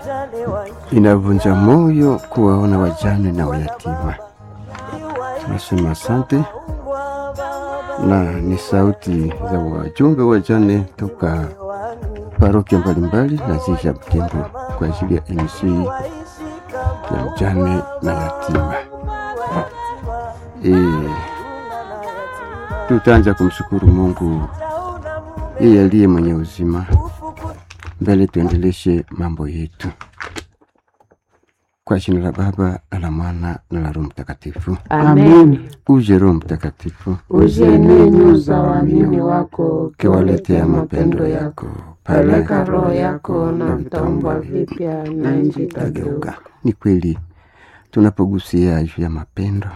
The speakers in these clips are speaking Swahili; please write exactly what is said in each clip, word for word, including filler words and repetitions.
Inavunja moyo kuwaona wajane na wayatima. Tunasema asante, na ni sauti za wajumbe wajane toka parokia mbalimbali na zisha Butembo kwa ajili ya emisii ya mjane na yatima. E, tutaanza kumshukuru Mungu yeye aliye mwenye uzima. Mbele tuendeleshe mambo yetu. Kwa jina la Baba na la Mwana na la Roho Mtakatifu. Amen. Uje Roho Mtakatifu, uje nenyu za waamini wako, kiwaletea mapendo yako. Peleka roho yako na vitaumbwa vipya na nchi itageuka. Ni kweli tunapogusia juu ya mapendo,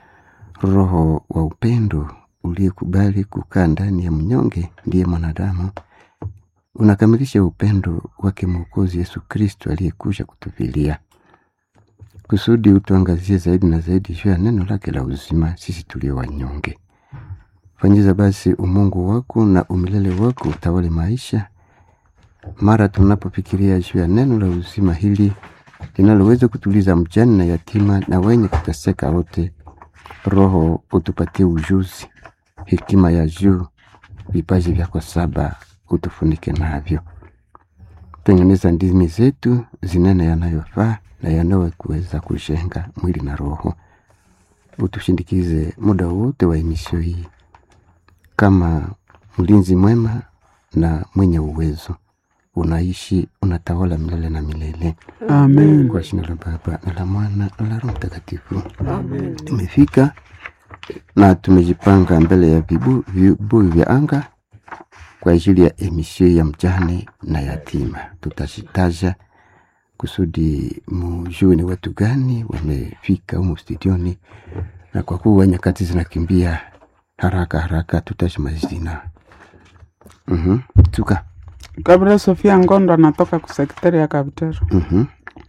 roho wa upendo uliyekubali kukaa ndani ya mnyonge ndiye mwanadamu, unakamilisha upendo wake Mwokozi Yesu Kristo aliyekuja kutufilia kusudi utuangazie zaidi na zaidi juu ya neno lake la uzima sisi tulio wanyonge. Fanyiza basi umungu wako na umilele wako utawale maisha mara tunapofikiria juu ya neno la uzima hili linaloweza kutuliza mjane na yatima na wenye kuteseka wote. Roho utupatie ujuzi, hekima ya juu, vipaji vyako saba utufunike navyo. Tengeneza ndimi zetu zinene yanayofaa na yanayoweza kujenga mwili na roho. Utushindikize muda wote wa emisio hii kama mlinzi mwema na mwenye uwezo. Unaishi, unatawala milele na milele. Amen. Kwa jina la Baba na la Mwana na la Roho Mtakatifu. Amen. Tumefika na tumejipanga mbele ya vibu vibu vya anga kwa ajili ya emisio ya mjane na yatima. Tutashitaja kusudi mjue ni watu gani wamefika humu studioni, na kwa kuwa nyakati zinakimbia haraka haraka tutashima jina. Mhm. Tuka Gabriel Sofia Ngondo anatoka kusekretari ya Kabutero. Mhm.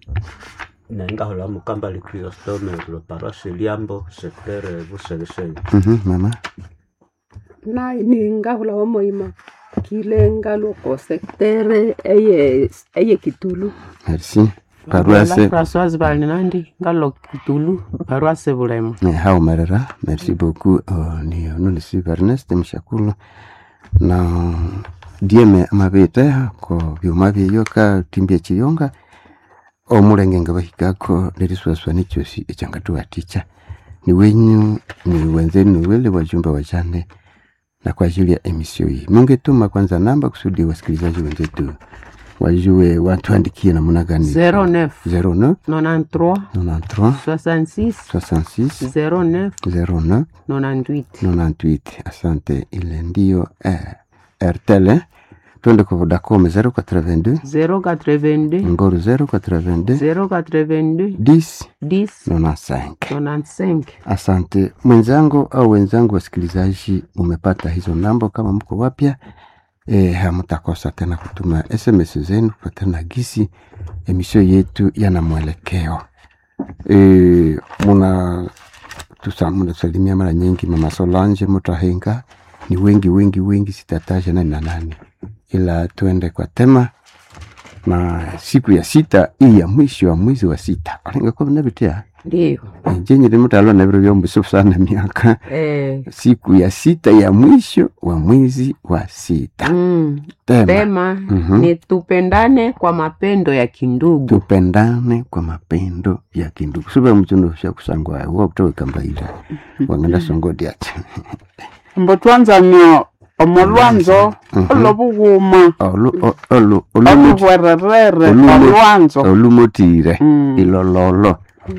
Na ingahola mukamba likristome lo parasi liambo sektere busegese. Mhm, mama. Na ni ngahula wa moima kilenga loko sektere eye eye Kitulu. Merci. Paroisse Françoise Balinandi ngalo Kitulu, paroisse Bulemo. ne hao marera. Merci beaucoup. Oh, ni non si Ernest Mshakulu na dieme amabete ko byuma byoka timbye chiyonga omulenge ngabahikako neriswaswa nichosi echangatu aticha ni wenyu ni wenzenu ni wale wajumbe wajane na kwa ajili ya emisio hii. Mungetuma kwanza namba kusudi wasikilizaji wenzetu wajue watu andikie namna gani. zero neuf zero neuf quatre-vingt-treize quatre-vingt-treize soixante-six soixante-six zero neuf zero neuf quatre-vingt-dix-huit. quatre-vingt-dix-huit. Asante, ile ndio eh, Airtel eh. Twende kwa Vodacom zero quatre-vingt-deux zero quatre-vingt-deux Ngoro zero quatre-vingt-deux zero quatre-vingt-deux dix dix ninety-five. quatre-vingt-quinze. Asante mwenzangu au wenzangu wasikilizaji, umepata hizo namba. Kama mko wapya eh, hamtakosa tena kutuma S M S zenu kufuatana gisi emisio yetu yana mwelekeo. Eh, muna tusamuna salimia mara nyingi Mama Solange Mutahenga, ni wengi wengi wengi sitataja nani na nani, ila tuende kwa tema na siku ya sita hii ya mwisho wa mwezi wa sita alinga kwa nabitia Ndio. jenye limutalo na biro mbiso sana miaka Eh. siku ya sita ya mwisho wa mwezi wa sita. Mm. Tema, Tema Mhm. ni tupendane kwa mapendo ya kindugu. tupendane kwa mapendo ya kindugu. Suba mtundo sha kusangwa wa kutoka kambaila wangenda songodi ati Mbo tuanza nyo omolwanzo olobuguma olu olu olu olubwererere olwanzo olumotire Mm. ilololo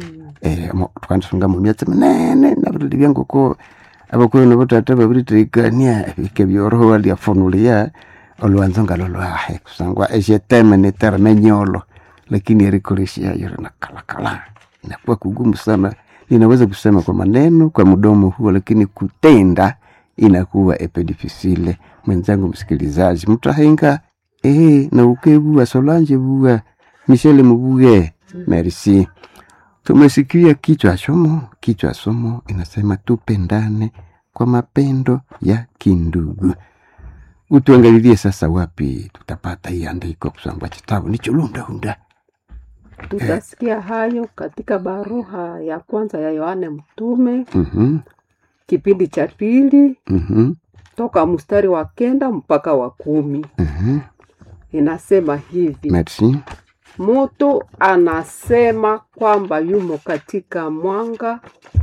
eh mo twansunga mu myatsi minene nabirili byangoko abakuru nabotata babiritrikania bike byoroho wali afonulia olwanzo ngalolwa he kusangwa ejeteme ne termenyolo, lakini erikoleshia yoro na kalakala inakuwa kugumu sana. Ninaweza kusema kwa maneno kwa mdomo huo, lakini kutenda inakuwa epidifisile. Mwenzangu msikilizaji Mutahenga eh na ukebu Solange bua Michelle Mubuge, merci. Tumesikia kichwa somo, kichwa somo inasema tupendane kwa mapendo ya kindugu. Utuangalilie sasa wapi tutapata hii andiko kusamba kitabu ni chulunda hunda. Tutasikia hayo katika barua ya kwanza ya Yohane Mtume Mhm. kipindi cha pili Mhm. toka mstari wa kenda mpaka wa kumi. Mhm. Inasema hivi: Merci. Mtu anasema kwamba yumo katika mwanga,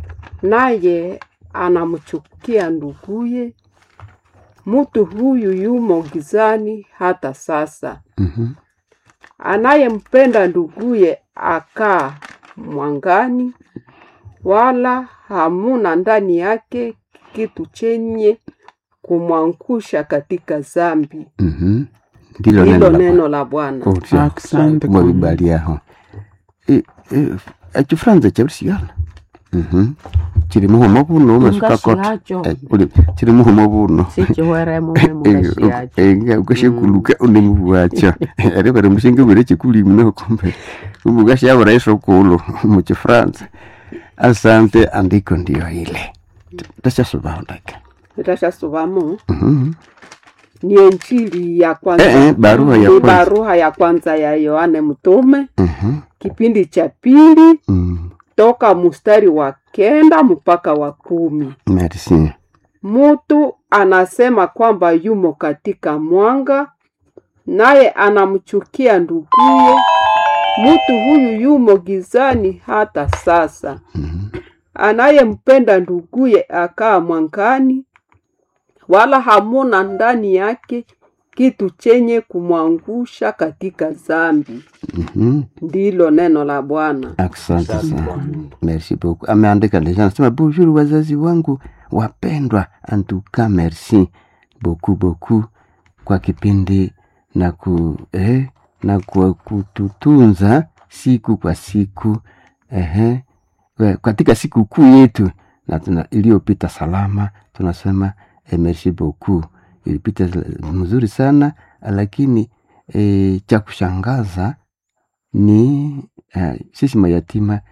naye anamchukia nduguye. Mtu huyu yumo gizani hata sasa. Mhm. Anayempenda nduguye akaa mwangani, wala hamuna ndani yake kitu chenye kumwangusha katika zambi. Mhm. Ndilo Hilo neno la neno la Bwana. Bwana. Asante Kwa kwa bibali yaho. Eh eh ekifranza cyarusigana. Mhm. Kiri muhomo buno masuka kot. Ungashihacho. Eh, uli kiri muhomo buno. Sichiwere mume mungashihacho. Enga ukashikuluka une muwacha. Ari bari mushinga bure chikuli mno kombe. Umugashi yabura isokulu mu kifranza. Asante, andiko ndio ile. Tashasubao ndake. Nitashasubamo Mhm. ni Injili ya kwanza. Eh, eh, barua ya Ni kwanza. barua ya kwanza ya Yohane Mtume Mhm. kipindi cha pili Mm. toka mstari wa kenda mpaka wa kumi. Merci. Mtu anasema kwamba yumo katika mwanga, naye anamchukia nduguye. Mtu huyu yumo gizani hata sasa. Mhm. Anayempenda nduguye akaa mwangani, wala hamuna ndani yake kitu chenye kumwangusha katika zambi. Mhm. Ndilo neno la Bwana. Asante Asante sana. Bwana. Merci beaucoup. Ameandika deja anasema bonjour wazazi wangu wapendwa, en tout cas merci beaucoup beaucoup kwa kipindi na ku eh, na kwa kututunza siku kwa siku eh, katika siku kuu yetu na tuna iliyopita salama, tunasema eh, merci beaucoup. Ilipita mzuri sana, lakini eh, cha kushangaza ni uh, sisi mayatima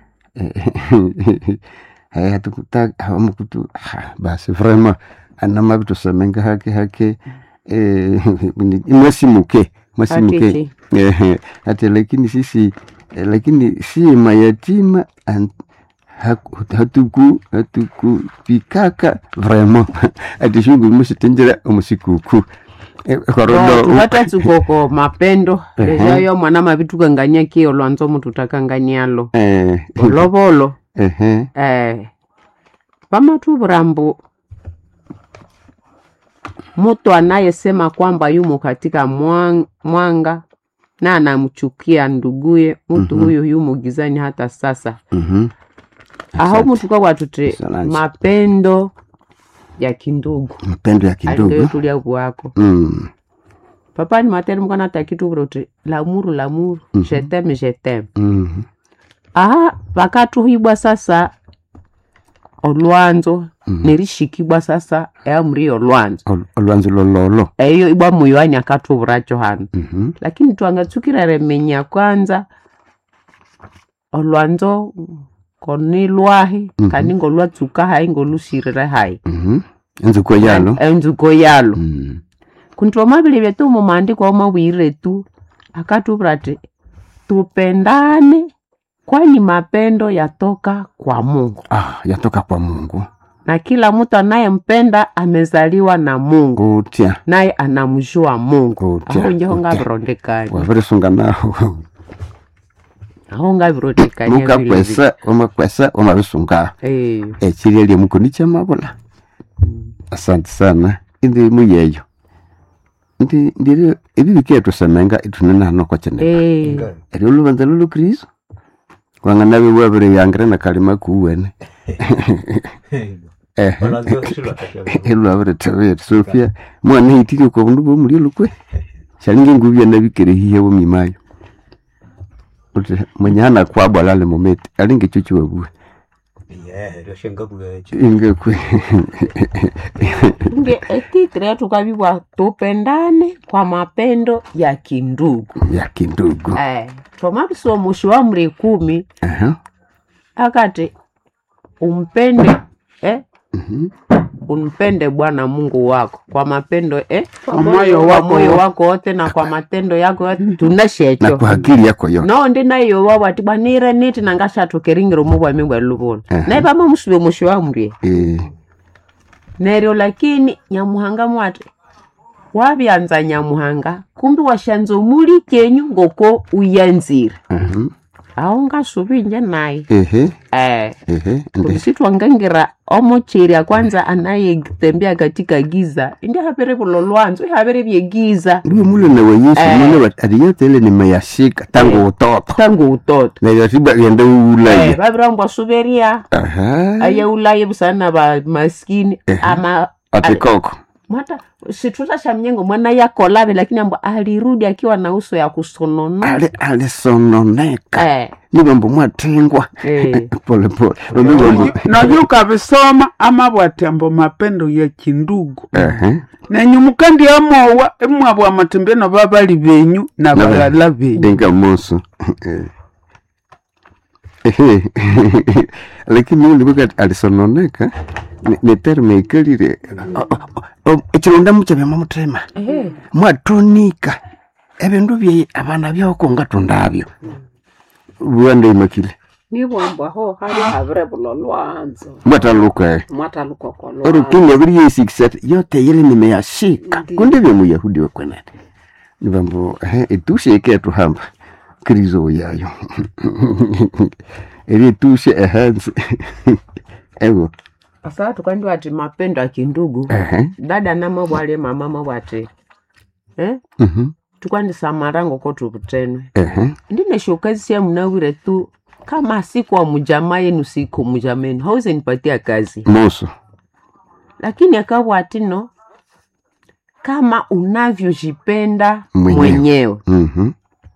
eh, hatukutaka hawamukutu ha, basi vraiment anama tusemenga hake hake eh, mwasimuke mwasimuke Hatiti. eh, hata lakini sisi eh, lakini si mayatima an, haku- hatuku hatuku pikaka vraiment ati shungu musitenjera omusikuku eh, korodo tuwatatsukoko mapendo Ehe. lejayo mwana mavitukangania kio lwanzo mutu takanganialo eh, volovolo ehe eh, pamatu vurambu mutu anayesema kwamba yumo katika mwang- mwanga na anamchukia nduguye mutu Mhm. huyo yumo gizani hata sasa. mhm Aho Asante. mutu kakwatuti Asante. mapendo ya kindugu mapendo ya kidogo alingeyotulia kuwako mm. papa ni materi mukana takituvura uti lamuru lamuru Mhm. jeteme jeteme mm. aha vakatuhibwa sasa olwanzo Mhm. nerishikibwa sasa eamuri olwanzo Ol- olwanzo lololo eyo ibwa muyoani akatuvuracho hanu mhm lakini twangatsukira remenya kwanza olwanzo konilwahi Mhm. kandi ngolwatsuka hai ngolushirire hai mhm enzuko yalo enzuko yalo mm. kuntu omabili vyetu mumaandiko omawire tu akatuvura ati tupendane kwani mapendo yatoka kwa Mungu ah yatoka kwa Mungu na kila mtu anayempenda amezaliwa na Mungu kutia naye anamjua Mungu. Kutya, Aho njeho kutya. ngavirondekanya wavirisunga naho aho ngavirondekanya vile vile. mukakwesa omakwesa omabisunga Eh, ekiria lye mukoni kyamabula asante sana indi muyeyo ndi ndiri ebi biketu semenga itunena hano kwa chene eh, Nga- eri olubanza lulu kristo wanganabe wabire yangire na kalima kuwene eh Olanzo shilo atakya- elu abire tabere sofia mwana hitiri ko bundu bomuli lukwe shalinge ngubya nabikere hiye bo mimayo uti manyana kwa balale mometi alinge chuchu wabu Yeah, ryo shenga bwecho. inge kwe nge etitire tukavibwa tupendane kwa mapendo ya kindugu. ya kindugu Eh, tomabiso mushi wa mri kumi aha akati umpende eh mhm umpende Bwana Mungu wako kwa mapendo eh Kwa moyo kwa wako moyo wako wote na kwa matendo yako yote na tunashecho kwa akili yako yote. no ndi nayo wawa ati banire niti nangashathu keringiro mubwa mibwa lubona Aha. naye pama musibe musho wamrie Eh, neryo lakini Nyamuhanga mwati wabyanza Nyamuhanga kumbi washanzo muli kenyu ngoko uyanzira mhm. aho ngasubinje naye Ehe, eh ehe, nde. kusitwangangira omocheri ya kwanza anayetembea katika giza ndi habere bulolwanzo habere byegiza Ndiwe mule na wa Yesu Eh. mule wa aliyote ile nimeyashika tangu utoto. tangu utoto Na yasiba yenda eh ulaye. babirangwa suberia Aha. aye ulaye busana ba maskini ama Atikoko. mata situta shamnyengo mwana yako labe lakini ambo alirudi akiwa na uso ya kusonona Ale ale sononeka. eh Ni mambo mwatengwa. eh Pole pole. Ni mambo. najua ukabisoma amabwatembo mapendo ya kindugu Ehe. nenyumuka ndi amowa emwabwa matembeno babali benyu na Na ba- bagala benyu Denga moso. Ehe. Lakini yule wakati alisononeka ni- ni terme ikalire. Ekironda muchabe mamutema. eh Mwatonika. Ebindu bye abana byako ngatondabyo. Rwanda imakile. nibwambwaho hali habire bulolwanzo Mwataluka. mwatalukokolo Orukini abiri yesikisat yote ile nimeyashika. Ndiyo. Kunde bya muyahudi wakwenene. Nibambo eh etushe iketu hamba. Krizo yayo. Eri tushe ehansi. Ewo. asa tukandi wati mapendo ya kindugu Eh. dada na mabwale mama mabwate eh Mhm. tukandi samarango ko tubutenwe Eh. ndine shokazi sia mnawire tu kama siku wa mjamaa yenu siku mjameni hauze nipatia kazi Moso. lakini akawa atino kama unavyojipenda Mwenyewe. mwenyewe Mhm.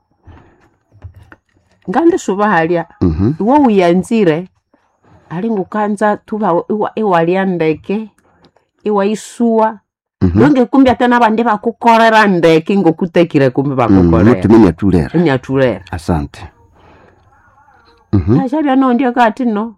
ngande suba halia Mhm. iwo uyanzire alingu kanza tuba iwa iwalia ndeke iwa isua Mhm. donge kumbi atana bande bakukorera ndeke ngokutekire kumbi bakukorera Mutumenya tulera. nyatulera Asante. Mhm. nashabya no ndio kati no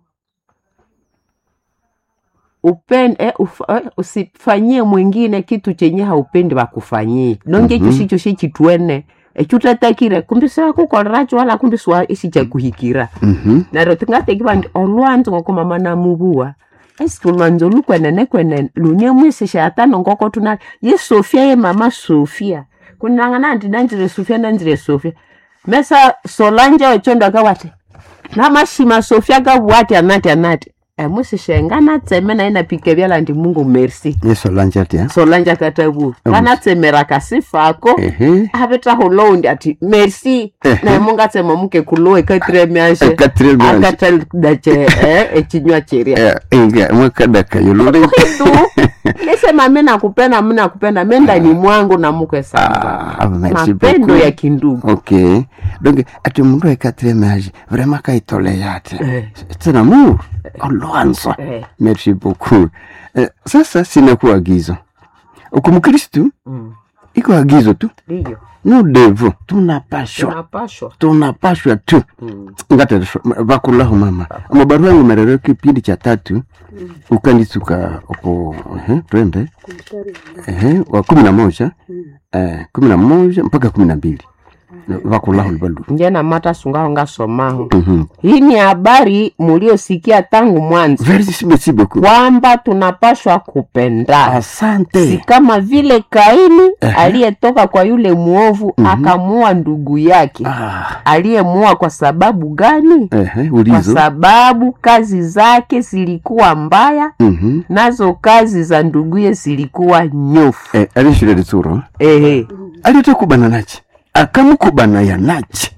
upende eh, uf, eh, usifanyie mwingine kitu chenye haupendi bakufanyie donge Mhm. mm-hmm. Chicho chikitwene ekyutatakire kumbi sa kukoreracho wala kumbi swa isi chakuhikira Mhm. naro tingateki bandi olwanzo ngoko mama namubua esi olwanzo lukwenene kwenene lunie mwisi shatano ngoko tuna ye Sofia ye mama Sofia kunangana ndi nanjire Sofia nanjire Sofia mesa Solanja ochondo akawate namashima Sofia gabwati anati anati e mwisi shengana tseme na ina pike byala ndi Mungu merci Yeso lanjati ya. Solanja katabu kana tsemera kasifako Ehe. habeta holondi ati merci Ehe. na munga tsema muke kuloe katre miashe Katril manje. akata dache eh echinywa cheria Eh, inga mwakadaka yolore. tu ese mame nakupenda mimi nakupenda menda ni mwangu na muke sana Ah, merci mapendo beaucoup. ya kindugu Okay. Donc ati mundu ekatre manje vraiment kaitole yate. Eh. C'est un amour. Olwanzo. eh Merci beaucoup. Eh, sasa sina kuagizo. Ukumkristu mm iko agizo tu. ndio Nous devons tunapashwa. tunapashwa Tunapashwa tu. mm Ngata bakulahu mama. Amabarua yangu merero kipindi cha tatu. Ukandisuka uko eh twende. Eh wa kumi na moja. Eh kumi na moja mpaka kumi na mbili. Bakulahu libalu. nje na mata sunga ngasomaho Mhm. hii ni habari muliosikia tangu mwanzo Merci merci beaucoup. kwamba tunapashwa kupenda si Asante. kama vile Kaini aliyetoka kwa yule muovu akamuua ndugu yake Ah, aliyemuua kwa sababu gani? eh Kwa ulizo. sababu kazi zake zilikuwa mbaya, Mhm. nazo kazi za nduguye zilikuwa nyofu. Eh alishule tsuro. Ehe, Alitakubana nachi. Akamukubana ya nachi.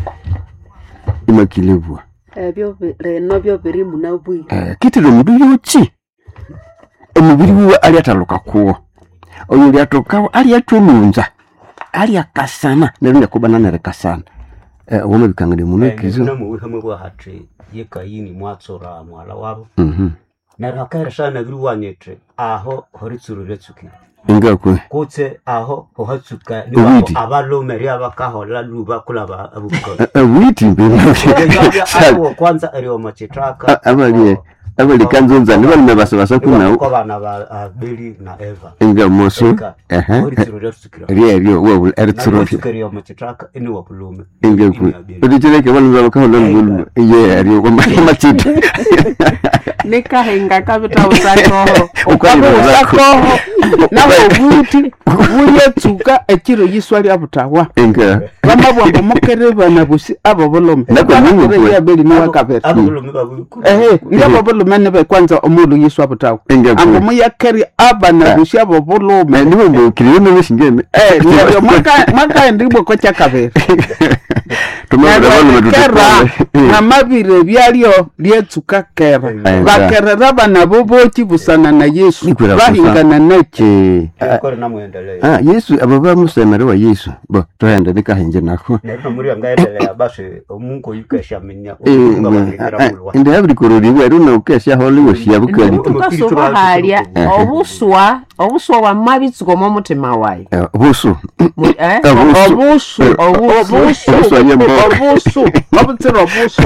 Imakilebwa. ebyo bi- reno byo biri munabwi Eh kitiro mudu yochi. Omubiri wiwe ali ataluka kuwo. Oyo ali atokawo ali atulunza. Ali akasana nero yakubana nere kasana. Eh wome bikangane munekizo. na mu hamwe bwa hatre ye Kaini mwatsora mwala wabo Mhm. na rakara sana gru wanyete aho horitsuru retsuki Ingakwe. kutse aho hohatsuka ni Uwiti. wabo abalo meri abakahola luba kulaba abuko Witi mbena. abo kwanza ari omachitaka Abalie abali kanzonza ni bali mebasabasa kuna kwa bana ba Abeli na Eva inga moso Eka, ehe ori tsiro lya tsikira ria rio wo eritsuro na tsikira mu chitaka ini wa pulume inga ku udichireke bali mebaka hono ngulu ye rio kwa machito nikahenga kabita usakoho Ukwali ukakoho nawe obuti buyetsuka ekiro yiswali abutawa inga bamabwambo mukerebana busi abo bolome Nako mungu kwe. yabeli ni wakabera abulume babuku ehe ndiabo bolome nebe kwanza omulu yiswa abutawa Inga kwe. ambo muyakeri abana busi abo bolome ni mbo kiriyo no shingene eh ndiyo mwaka mwaka ndibwo ko cyakabera tumabura bali kera medutukale namabire byalyo lyetsuka kera Aye. bakerera bana boboki busana na Yesu Nikwira kusa. bahingana nake eh ko na muendelea ah Yesu ababa musemere wa Yesu bo toyenda nikahenje nako na no muri ngaendelea basi omungu yukeshamenya omungu bagira mulwa inde abri korori weru no ukesha holi woshia bukali tukasobahalya obuswa obuswa bwa mabitsuko mu mutima wayi busu Mu- eh? obusu Obusu. obusu Obusu ayembo. obusu obutsira obusu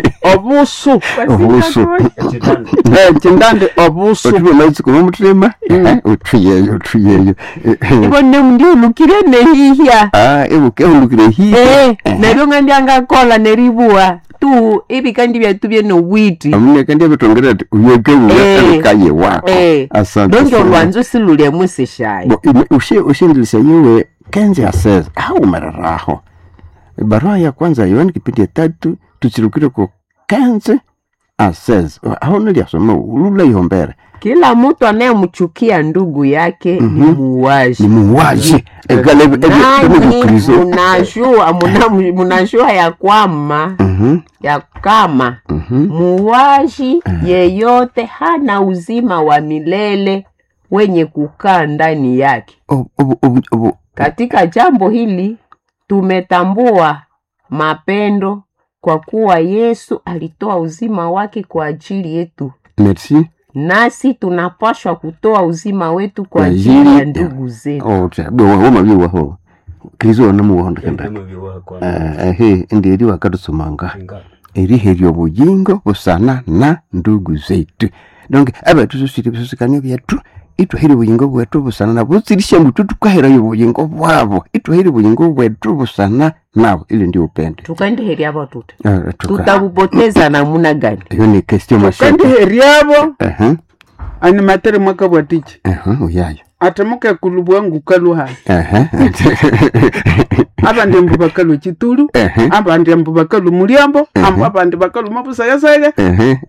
obusu busu ekitanda eh kindande obusu otubo maitsuko mu mutima utuye utuye ibone mndi ulukire nehihya ah ebuke ulukire hi eh neryo ngandiangakola neribua tu ibikandi byatu byenobwiti amune kandi abetongera ati uyeke Eh. uya kaye wako eh asante donke sana. olwanzo silulya musishayi Bo, ime- ushe ushindilisha yewe kenzi aseza au mararaho barua ya kwanza Yohana kipindi ya tatu tuchirukire ko kenzi aseza au niliasoma ulula ihombere kila mtu anayemchukia ndugu yake ni muuaji ni muwaji egale nanyi kristo munajua muna- munajua ya kwamba mhm ya kama mhm muuaji yeyote hana uzima wa milele wenye kukaa ndani yake. obu obu obu obu Katika jambo hili tumetambua mapendo kwa kuwa Yesu alitoa uzima wake kwa ajili yetu, merci nasi tunapaswa kutoa uzima wetu kwa Kwa ajili ajili ya ya- ndugu zetu. oh cha bo wo mabi wa ho kristo na mu honda kanda ndemo biwa kwa eh eh ndiri wakadusomanga inga eriheryo obuyingo busana na ndugu zetu donc abatu susiri bisusikanye byatu itwahiri obuyingo bwetu busana na butsirisha mbutu tukahera obuyingo bwabo itwahiri obuyingo bwetu busana nabo ile ndio upende Tukaendeheria batoto Ah, tuka tutabupoteza namuna gani? hiyo ni question kandi mashaka heriabo eh ani matere mwaka bwatichi eh uyayo atemuke kulubwa ngukaluha eh abandi mbu bakalu chitulu eh abandi mbu bakalu muliambo ambu abandi bakalu mabusayasaya eh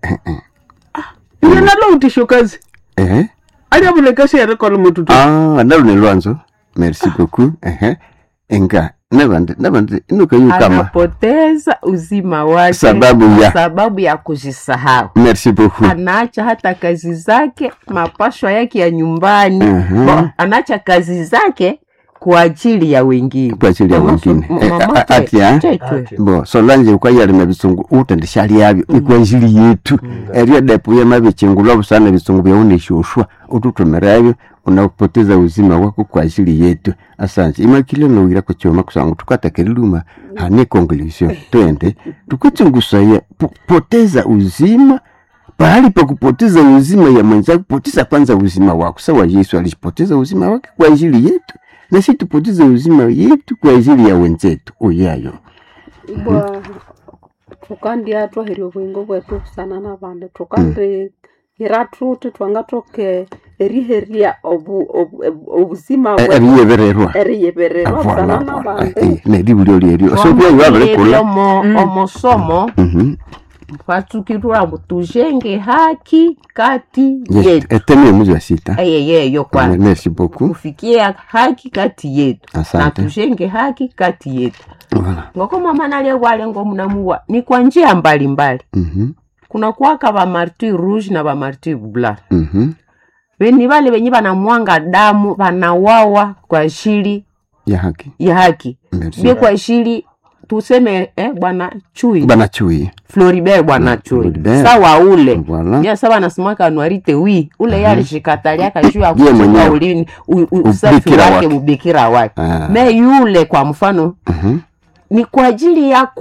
iyo nalo utishokazi eh ali abulekasi yarekola mututu ah nalo ni lwanzo merci beaucoup eh enga nabandi nabandi inuka yukama Anapoteza uzima wake Sababu ya- sababu ya kujisahau. merci beaucoup Anaacha hata kazi zake, mapashwa yake ya nyumbani. Mhm. Bo, anaacha kazi zake kwa ajili ya wengine. Kwa ajili ya Mama wengine. so- Eh, mama a- twe- ati, eh? twe- twe. bo solange ukwayalima bisungu utendeshali yabyo ikwajili yetu erio depo ya mabichingulwa busana bisungu bya unishushwa ututumera yabyo unapoteza uzima wako kwa ajili yetu asante imakile no wira kuchoma kusangu tukatakiluma hani conclusion twende tukuchungusaya po- poteza uzima pahali pa kupoteza uzima ya mwenzako poteza kwanza uzima wako sawa Yesu alipoteza uzima wake kwa ajili yetu na sisi tupoteze uzima yetu kwa ajili ya wenzetu oyayo ibwa tukandia twaheria obwingo bwetu busana n'abandi tukandi hira tuti twangatoke eriheria obu- obu- obu- obuzima bwetu eriyebererwa eriyebererwa busana n'abandi neribulio lyerio osobya yaberekola Omo- omosomo kwatsukirwa mbu tujenge haki kati yetu. eteme muzi wa sita Eyeyeyo kwanza merci beaucoup kufikia haki kati yetu na asante tujenge haki kati yetu. voilà Ngoko mama nalie wale ngo mnamuwa ni kwa njia mbalimbali. mhm Kuna kuwaka ba martyr rouge na ba martyr blanc. mhm Beni wale wenye banamwanga damu banawawa kwa ajili ya haki ya haki. merci Bie kwa ajili tuseme eh bwana Chui. bana chui Floribert bwana Chui. Floribert. Sawa ule. voilà Ya sawa nasimaka anuarite wi. Ule yale shikatalia kajua ya Ye kuchunga mwenyewe. ulini u- u- usafi Ubikira wake wake. ubikira wake. Ah. Me yule kwa mfano mhm ni kwa ajili ya ku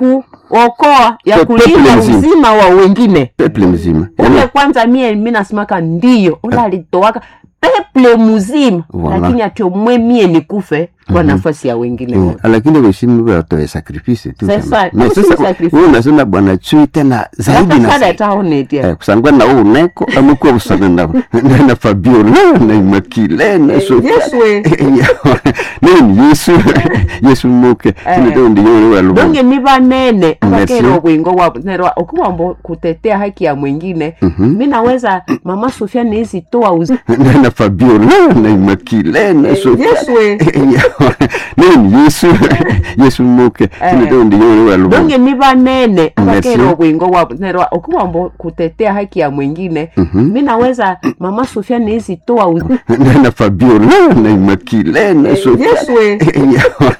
okoa ya Pe- peple kulinda mzima. uzima wa wengine. peple mzima. Ule kwanza mie mimi nasimaka ndio ule alitoaka peple mzima, Wala. lakini atio mwe mie nikufe kwa nafasi ya wengine Mm, wote. lakini weshimu watoe sacrifice tu. Sasa, kama- Na kuhusu sasa sacrifice. wewe unasema bwana chui tena zaidi na Sada zaidi. taonetia. Eh, kusangwa na huu neko amekuwa usana na na, na Fabiola na Imakile na Sofia. Yesu we. Nini Yesu Yesu muke ndio ndio wale Donge ni banene Merci. abakero bwingo wa nero okuwa mbo kutetea haki ya mwingine. Mimi naweza mama Sofia nezi toa uzi. na na Fabiola na Imakile na Sofia. Yesu we. Nini Yesu Yesu muke ndio ndio wale Donge ni banene abakero Merci. bwingo wa nero okuwa mbo kutetea haki ya mwingine. Mimi naweza mama Sofia nezi toa uzi. na na Fabiola na Imakile na Sofia. Yesu we.